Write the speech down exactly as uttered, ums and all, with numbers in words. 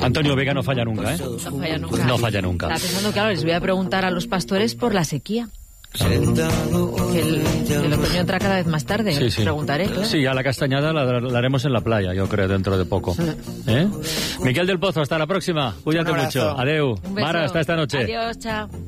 Antonio Vega no falla nunca, ¿eh? No falla nunca. No falla nunca. Estaba pensando, claro, les voy a preguntar a los pastores por la sequía. Que el, el otoño entra cada vez más tarde. Sí, sí. Preguntaré, claro. Sí, a la castañada la, la haremos en la playa, yo creo, dentro de poco. ¿Eh? Miquel del Pozo, hasta la próxima. Cuídate mucho. Adeu. Un beso. Mara, hasta esta noche. Adiós, chao.